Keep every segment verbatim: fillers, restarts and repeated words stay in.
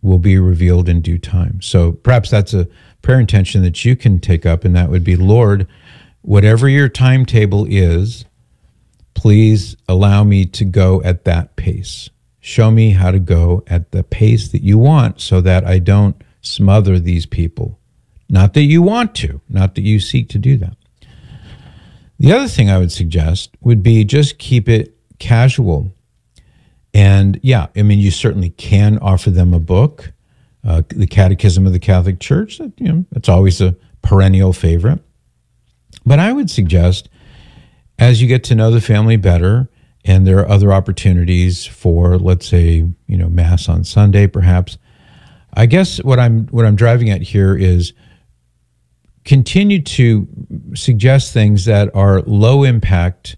will be revealed in due time. So perhaps that's a prayer intention that you can take up, and that would be, Lord, whatever your timetable is, please allow me to go at that pace. Show me how to go at the pace that you want so that I don't smother these people. Not that you want to, not that you seek to do that. The other thing I would suggest would be just keep it casual. And yeah, I mean, you certainly can offer them a book, uh, the Catechism of the Catholic Church. That, you know, it's always a perennial favorite. But I would suggest, as you get to know the family better, and there are other opportunities for, let's say, you know, Mass on Sunday, perhaps. I guess what I'm what I'm driving at here is continue to suggest things that are low impact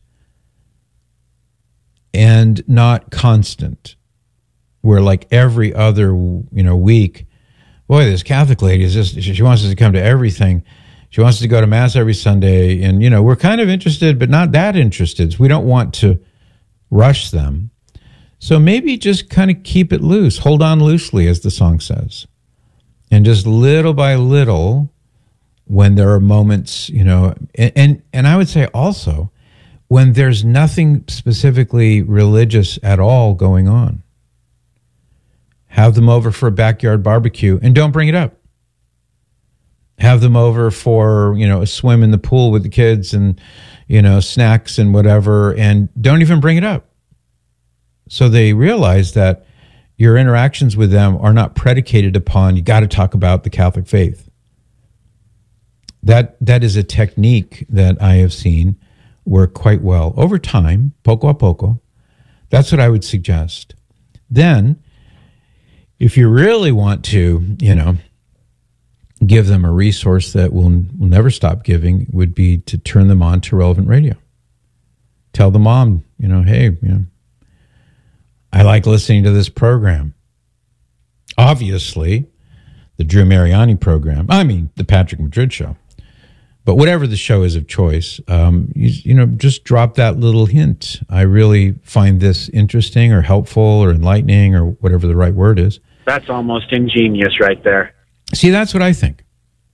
and not constant, where like every other, you know, week, boy, this Catholic lady is just, she wants us to come to everything. She wants us to go to Mass every Sunday. And, you know, we're kind of interested, but not that interested. We don't want to rush them. So maybe just kind of keep it loose. Hold on loosely, as the song says. And just little by little, when there are moments, you know, and, and, and I would say also, when there's nothing specifically religious at all going on, have them over for a backyard barbecue and don't bring it up. Have them over for, you know, a swim in the pool with the kids and, you know, snacks and whatever, and don't even bring it up. So they realize that your interactions with them are not predicated upon, you got to talk about the Catholic faith. That that is a technique that I have seen work quite well over time, poco a poco. That's what I would suggest. Then, if you really want to, you know, give them a resource that will will never stop giving, would be to turn them on to Relevant Radio. Tell the mom, you know, hey, you know, I like listening to this program. Obviously, the Drew Mariani program. I mean, the Patrick Madrid show. But whatever the show is of choice, um, you, you know, just drop that little hint. I really find this interesting or helpful or enlightening or whatever the right word is. That's almost ingenious right there. See, that's what I think.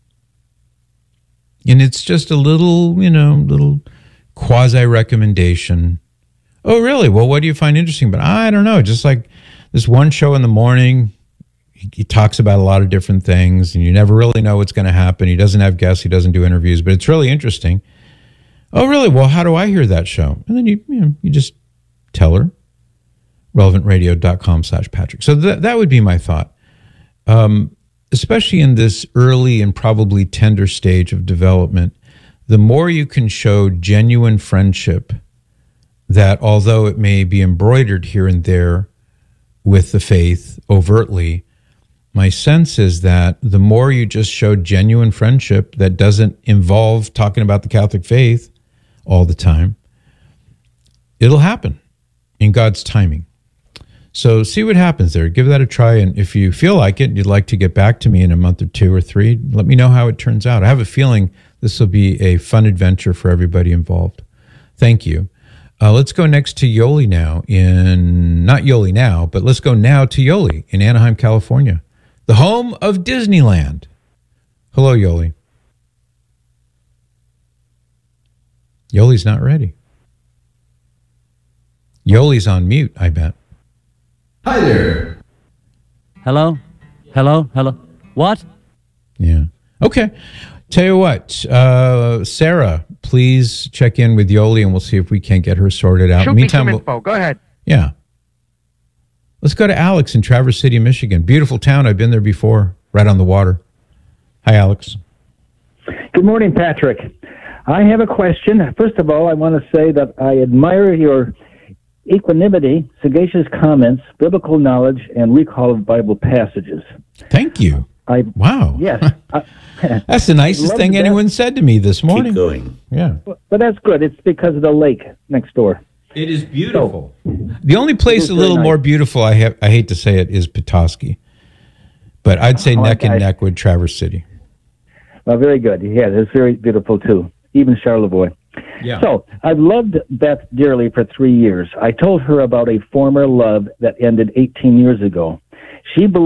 And it's just a little, you know, little quasi-recommendation. Oh, really? Well, what do you find interesting? But I don't know. Just like this one show in the morning, he, he talks about a lot of different things, and you never really know what's going to happen. He doesn't have guests. He doesn't do interviews, but it's really interesting. Oh, really? Well, how do I hear that show? And then you, you know, you just tell her, relevantradio.com slash Patrick. So that that would be my thought. Um, especially in this early and probably tender stage of development, the more you can show genuine friendship, that although it may be embroidered here and there with the faith overtly, my sense is that the more you just show genuine friendship that doesn't involve talking about the Catholic faith all the time, it'll happen in God's timing. So see what happens there. Give that a try. And if you feel like it, and you'd like to get back to me in a month or two or three, let me know how it turns out. I have a feeling this will be a fun adventure for everybody involved. Thank you. Uh, let's go next to Yoli now in, not Yoli now, but let's go now to Yoli in Anaheim, California, the home of Disneyland. Hello, Yoli. Yoli's not ready. Yoli's on mute, I bet. Hi there. Hello? Hello? Hello? What? Yeah. Okay. Tell you what, uh, Sarah, please check in with Yoli and we'll see if we can't get her sorted out. Shoot Meantime, me some we'll, info. Go ahead. Yeah. Let's go to Alex in Traverse City, Michigan. Beautiful town. I've been there before, right on the water. Hi, Alex. Good morning, Patrick. I have a question. First of all, I want to say that I admire your equanimity, sagacious comments, biblical knowledge, and recall of Bible passages. Thank you. I, wow. Yes. I, that's the nicest thing that. anyone said to me this morning. Keep going. Yeah. But, but that's good. It's because of the lake next door. It is beautiful. So, the only place a little nice. more beautiful, I have, I hate to say it, is Petoskey. But I'd say oh, neck and neck with Traverse City. Well, very good. Yeah, it's very beautiful, too. Even Charlevoix. Yeah. So, I've loved Beth dearly for three years. I told her about a former love that ended eighteen years ago. She believed